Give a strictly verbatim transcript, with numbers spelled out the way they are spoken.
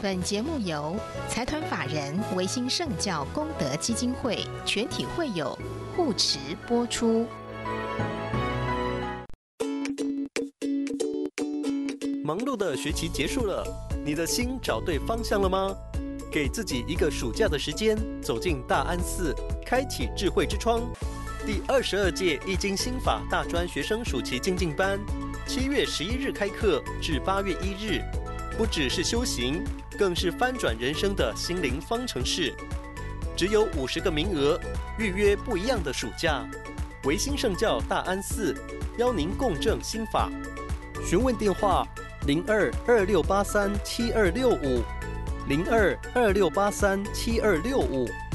本节目由财团法人维新圣教功德基金会全体会友护持播出。 忙碌的学期结束了，你的心找对方向了吗？给自己一个暑假的时间，走进大安寺，开启智慧之窗。第二十二届易经心法大专学生暑期精进班，七月十一日开课至八月一日，不只是修行，更是翻转人生的心灵方程式。只有五十个名额，预约不一样的暑假。维新圣教大安寺邀您共振心法，询问电话零二二六八三七二六五零二二六八三七二六五。